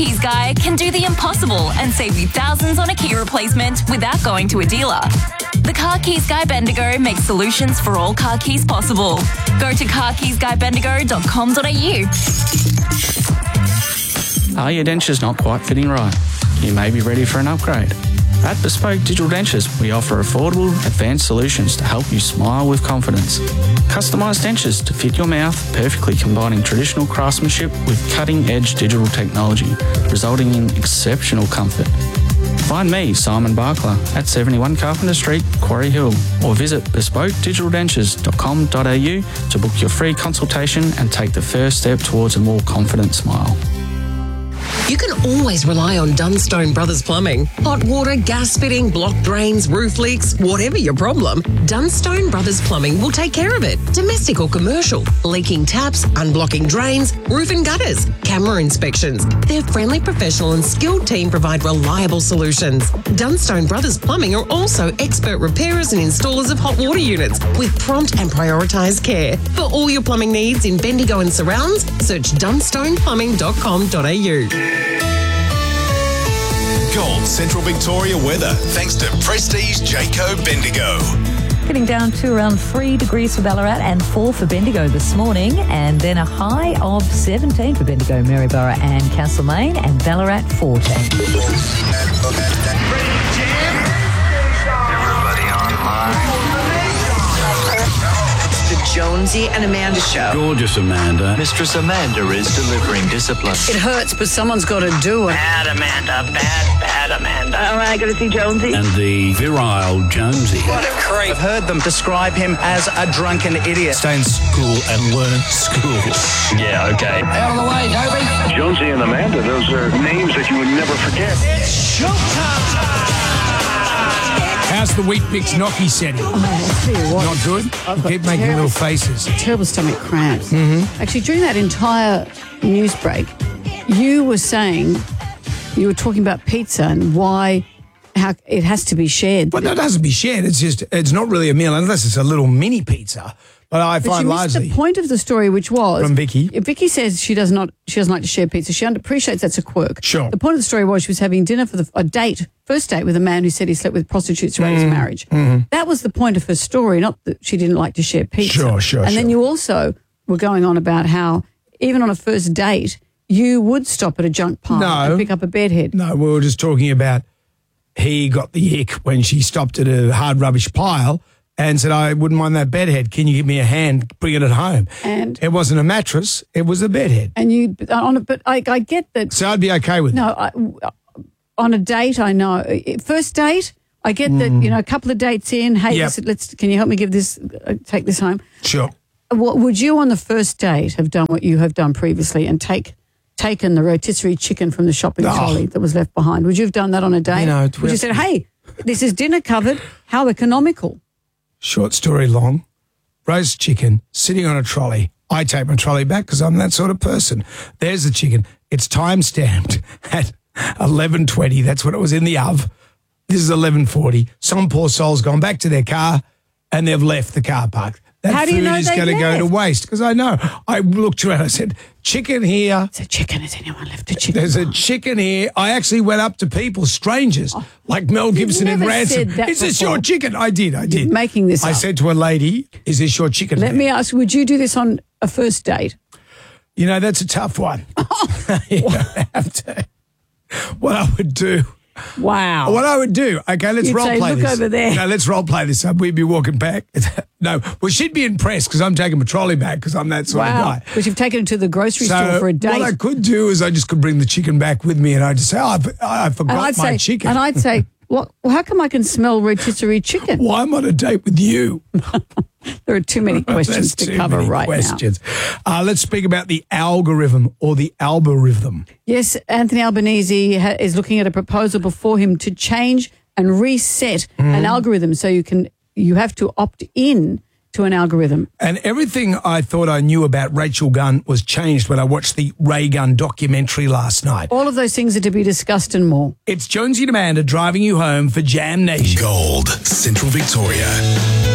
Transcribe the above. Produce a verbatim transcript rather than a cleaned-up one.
Keys guy can do the impossible and save you thousands on a key replacement without going to a dealer. The Car Keys Guy Bendigo makes solutions for all car keys possible. Go to car keys guy bendigo dot com dot a u. Are your dentures not quite fitting right? You may be ready for an upgrade. At Bespoke Digital Dentures, we offer affordable, advanced solutions to help you smile with confidence. Customised dentures to fit your mouth, perfectly combining traditional craftsmanship with cutting-edge digital technology, resulting in exceptional comfort. Find me, Simon Barkler, at seventy-one Carpenter Street, Quarry Hill, or visit bespoke digital dentures dot com dot a u to book your free consultation and take the first step towards a more confident smile. You can always rely on Dunstone Brothers Plumbing. Hot water, gas fitting, blocked drains, roof leaks, whatever your problem, Dunstone Brothers Plumbing will take care of it. Domestic or commercial, leaking taps, unblocking drains, roof and gutters, camera inspections. Their friendly, professional and skilled team provide reliable solutions. Dunstone Brothers Plumbing are also expert repairers and installers of hot water units with prompt and prioritised care. For all your plumbing needs in Bendigo and surrounds, search dunstone plumbing dot com dot a u. Gold Central Victoria weather thanks to Prestige Jayco Bendigo. Getting down to around three degrees for Ballarat and four for Bendigo this morning, and then a high of seventeen for Bendigo, Maryborough and Castlemaine, and Ballarat fourteen. Everybody online. The Jonesy and Amanda Show. Gorgeous Amanda. Mistress Amanda is delivering discipline. It hurts, but someone's got to do it. Bad Amanda, bad, bad Amanda. All right, got to see Jonesy. And the virile Jonesy. What a creep. I've heard them describe him as a drunken idiot. Stay in school and learn school. Yeah, okay. Out of the way, Toby. Jonesy and Amanda, those are names that you would never forget. It's showtime. How's the Wheat Bix gnocchi setting? Oh, I'll tell you what. Not good? I've got Keep making terrible, little faces. Terrible stomach cramps. Mm-hmm. Actually, during that entire news break, you were saying, you were talking about pizza and why how it has to be shared. Well, no, it doesn't be shared. It's just, it's not really a meal unless it's a little mini pizza. But I But find you missed largely... the point of the story, which was... From Vicky. Vicky says she does not, she doesn't like to share pizza. She appreciates that's a quirk. Sure. The point of the story was she was having dinner for the, a date, first date with a man who said he slept with prostitutes throughout his marriage. Mm-hmm. That was the point of her story, not that she didn't like to share pizza. Sure, sure, And then sure. you also were going on about how even on a first date, you would stop at a junk pile No. and pick up a bedhead. No, we were just talking about he got the ick when she stopped at a hard rubbish pile and said, I wouldn't mind that bedhead. Can you give me a hand bringing it home? And it wasn't a mattress. It was a bedhead. And you, on a, but I, I get that. So I'd be okay with no, it. No, on a date, I know. First date, I get that, you know, a couple of dates in, hey, Yep. let's, let's, can you help me give this, uh, take this home? Sure. What, would you on the first date have done what you have done previously and take taken the rotisserie chicken from the shopping Oh. trolley that was left behind? Would you have done that on a date? You know, would you said, hey, this is dinner covered, how economical? Short story long, roast chicken sitting on a trolley. I take my trolley back because I'm that sort of person. There's the chicken. It's time stamped at eleven twenty. That's when it was in the oven. This is eleven forty. Some poor soul's gone back to their car and they've left the car park. That How do food you know is they've going to go to left? waste because I know. I looked around. I said, chicken here. It's a chicken. Has anyone left a chicken? There's a chicken here. I actually went up to people, strangers, like Mel Gibson in never Ransom. said that Is this before. your chicken? I did. I did. You're making this I up. said to a lady, is this your chicken? Let me ask, would you do this on a first date? You know, that's a tough one. You don't have to. What I would do. Wow. What I would do. Okay, let's You'd role say, play "Look this. over there." No, let's role play this. We'd be walking back. No, well, she'd be impressed because I'm taking my trolley back because I'm that sort Wow. of guy. Because you've taken it to the grocery So store for a date. what I could do is I just could bring the chicken back with me and I'd just say, oh, I, I forgot and I'd my say, chicken. And I'd say, well, well, how come I can smell rotisserie chicken? Well, I'm on a date with you. There are too many questions That's to too cover many right questions. Uh, let's speak about the algorithm or the algorithm. now. Yes, Anthony Albanese ha- is looking at a proposal before him to change and reset an algorithm so you can you have to opt in to an algorithm. And everything I thought I knew about Rachel Gunn was changed when I watched the Ray Gunn documentary last night. All of those things are to be discussed and more. It's Jonesy and Amanda driving you home for Jam Nation. Gold Central Victoria.